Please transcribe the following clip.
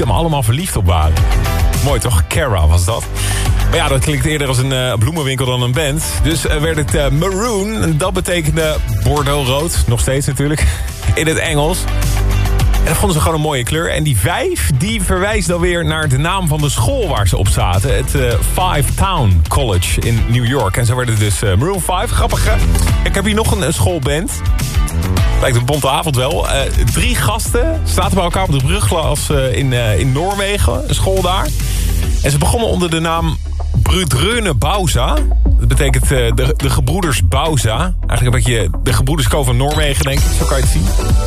stiekem allemaal verliefd op waren. Mooi toch? Cara was dat. Maar ja, dat klinkt eerder als een bloemenwinkel dan een band. Dus werd het Maroon. Dat betekende bordeauxrood. Nog steeds natuurlijk. In het Engels. En dat vonden ze gewoon een mooie kleur. En die 5, die verwijst dan weer naar de naam van de school waar ze op zaten. Het Five Town College in New York. En zo werd het dus Maroon 5. Grappig, hè? Ik heb hier nog een schoolband. Lijkt een bonte avond wel. 3 gasten zaten bij elkaar op de brugklas in Noorwegen. Een school daar. En ze begonnen onder de naam Brødrene Bauza. Dat betekent de gebroeders Bauza. Eigenlijk een beetje de gebroeders Co van Noorwegen, denk ik. Zo kan je het zien.